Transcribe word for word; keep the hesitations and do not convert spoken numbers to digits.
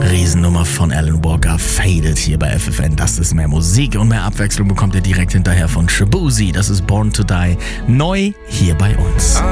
Riesennummer von Alan Walker, Faded hier bei F F N. Das ist mehr Musik und mehr Abwechslung bekommt ihr direkt hinterher von Shaboozey. Das ist Born to Die, neu hier bei uns.